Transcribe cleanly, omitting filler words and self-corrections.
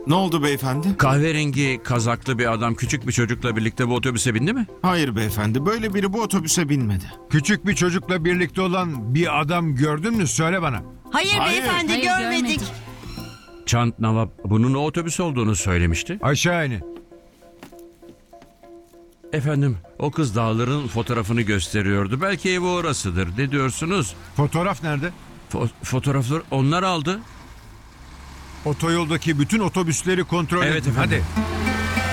Ne oldu beyefendi? Kahverengi kazaklı bir adam küçük bir çocukla birlikte bu otobüse bindi mi? Hayır beyefendi, böyle biri bu otobüse binmedi. Küçük bir çocukla birlikte olan bir adam gördün mü? Söyle bana. Hayır, Hayır. beyefendi, Hayır, görmedik. görmedik. Çant Navap bunun o otobüs olduğunu söylemişti. Aşağı inin. Efendim, o kız dağların fotoğrafını gösteriyordu. Belki evi orasıdır. Ne diyorsunuz? Fotoğraf nerede? Fotoğrafları onlar aldı. Otoyoldaki bütün otobüsleri kontrol Evet edin. efendim. Hadi.